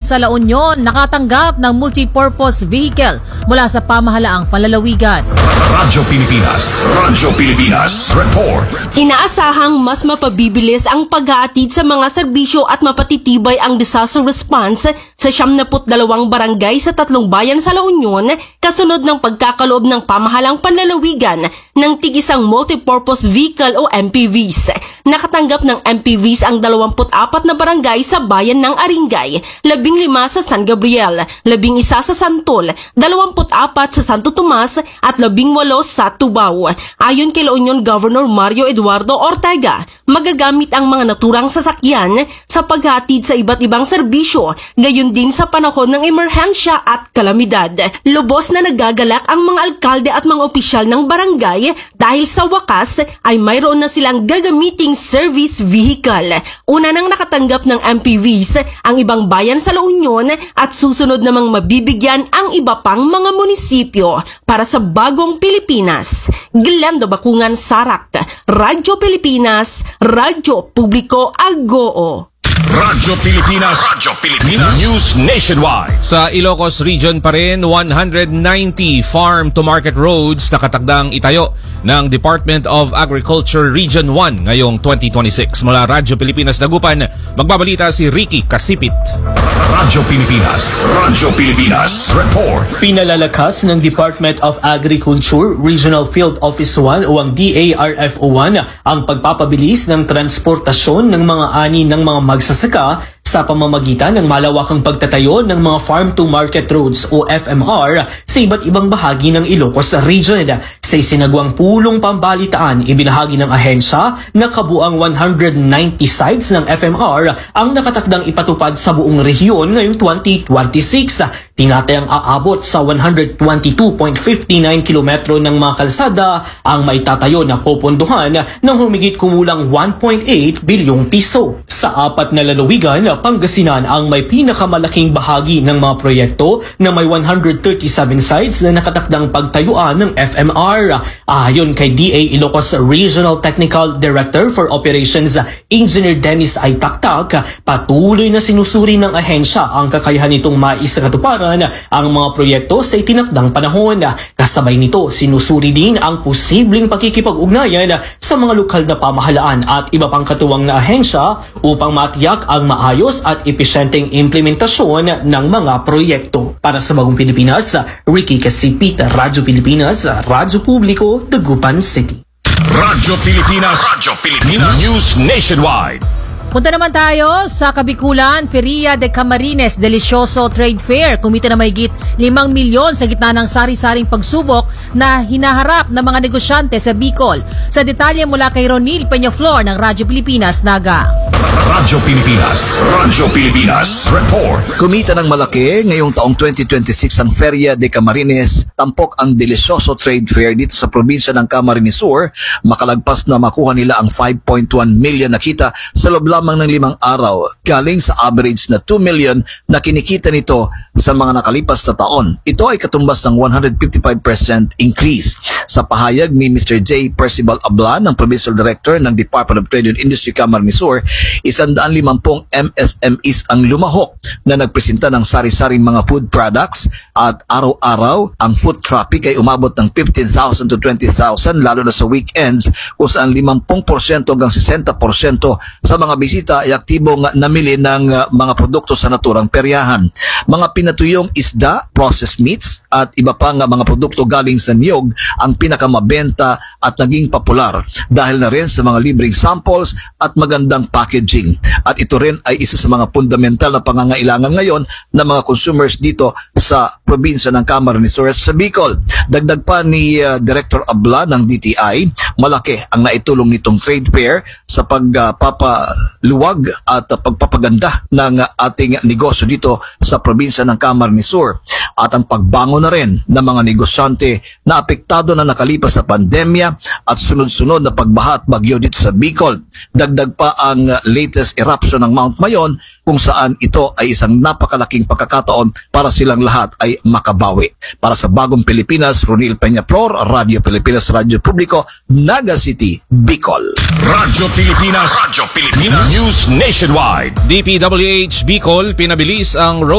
sa La Union nakatanggap ng multipurpose vehicle mula sa pamahalaang panlalawigan. Radyo Pilipinas Report. Inaasahang mas mapabibilis ang pag-aatid sa mga serbisyo at mapatitibay ang disaster response sa 72 barangay sa 3 bayan sa La Union kasunod ng pagkakaloob ng pamahalang panlalawigan ng tig-isang multipurpose vehicle o MPVs. Nakatanggap ng MPVs ang 24 na barangay sa bayan ng Aringay, 15 sa San Gabriel, 11 sa Santol, 24 sa Santo Tomas at 18 sa Tubao. Ayon kay La Union Governor Mario Eduardo Ortega, magagamit ang mga naturang sasakyan sa paghatid sa iba't ibang serbisyo, gayon din sa panahon ng emerhensya at kalamidad. Lubos na nagagalak ang mga alkalde at mga opisyal ng barangay dahil sa wakas ay mayroon na silang gagamiting service vehicle. Una nang nakatanggap ng MPVs ang ibang bayan sa La Union at susunod namang mabibigyan ang iba pang mga munisipyo para sa bagong Pilipinas. Glenda Bakungan, Sarak, Radyo Pilipinas, Radyo Publiko Agoo. Radyo Pilipinas News Nationwide. Sa Ilocos Region pa rin, 190 farm-to-market roads nakatagdang itayo ng Department of Agriculture Region 1 ngayong 2026. Mula Radyo Pilipinas Dagupan, magbabalita si Ricky Kasipit. Radyo Pilipinas Report. Pinalalakas ng Department of Agriculture Regional Field Office 1 o ang DARFO1 ang pagpapabilis ng transportasyon ng mga ani ng mga magsasaka sa pamamagitan ng malawakang pagtatayo ng mga farm-to-market roads o FMR sa iba't ibang bahagi ng Ilocos Region. Sa isinagawang pulong pambalitaan, ibinahagi ng ahensya na kabuang 190 sites ng FMR ang nakatakdang ipatupad sa buong rehiyon ngayong 2026. Tinatayang aabot sa 122.59 kilometro ng mga kalsada ang maitatayo na popondohan ng humigit kumulang 1.8 bilyong piso. Sa 4 na lalawigan, Pangasinan ang may pinakamalaking bahagi ng mga proyekto na may 137 sites na nakatakdang pagtayuan ng FMR. Ayon kay DA Ilocos Regional Technical Director for Operations, Engineer Dennis Aytaktak, patuloy na sinusuri ng ahensya ang kakayahan nitong maisakatuparan ang mga proyekto sa itinakdang panahon. Kasabay nito, sinusuri din ang posibleng pakikipag-ugnayan sa mga lokal na pamahalaan at iba pang katuwang na ahensya upang matiyak ang maayos at epesyenteng implementasyon ng mga proyekto. Para sa Bagong Pilipinas, Ricky Kasipit, Radyo Pilipinas, Radyo Publiko, Dagupan City. Radyo Pilipinas News Nationwide. Punta naman tayo sa Kabikulan, Feria de Camarines Delicioso Trade Fair. Kumita na mahigit 5 milyon sa gitna ng sari-saring pagsubok na hinaharap ng mga negosyante sa Bicol. Sa detalye mula kay Ronil Peñaflor ng Radyo Pilipinas, Naga. Radyo Pilipinas Report. Kumita ng malaki ngayong taong 2026 ang Feria de Camarines. Tampok ang Delicioso Trade Fair dito sa probinsya ng Camarines Sur. Makalagpas na makuha nila ang 5.1 million na kita sa loob lamang ng 5 araw, galing sa average na 2 million na kinikita nito sa mga nakalipas na taon. Ito ay katumbas ng 155% increase. Sa pahayag ni Mr. J. Percival Ablan, ng Provincial Director ng Department of Trade and Industry Camarines Sur, 150 MSMEs ang lumahok na nagpresenta ng sari-saring mga food products at araw-araw ang foot traffic ay umabot ng 15,000 to 20,000 lalo na sa weekends kung saan 50% hanggang 60% sa mga bisita ay aktibong namili ng mga produkto sa naturang peryahan. Mga pinatuyong isda, processed meats at iba pang mga produkto galing sa niyog ang pinakamabenta at naging popular dahil na rin sa mga libreng samples at magandang packaging. At ito rin ay isa sa mga fundamental na pangangailangan ngayon ng mga consumers dito sa probinsya ng Camarines Sur sa Bicol. Dagdag pa ni Director Abla ng DTI, malaki ang naitulong nitong trade fair sa pagpapaluwag at pagpapaganda ng ating negosyo dito sa probinsya ng Camarines Sur at ang pagbango na rin ng mga negosyante na apektado na nakalipas sa pandemya at sunod-sunod na pagbaha at bagyo dito sa Bicol. Dagdag pa ang latest eruption ng Mount Mayon kung saan ito ay isang napakalaking pagkakataon para silang lahat ay makabawi. Para sa Bagong Pilipinas, Ronil Peñaflor, Radio Pilipinas, Radyo Publiko, Naga City, Bicol. Radyo Pilipinas News Nationwide. DPWH Bicol pinabilis ang